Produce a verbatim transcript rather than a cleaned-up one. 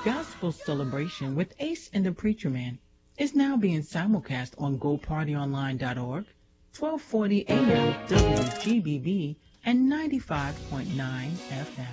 Gospel Celebration with Ace and the Preacher Man is now being simulcast on go party online dot org, twelve forty a m W G B B, and ninety-five point nine F M.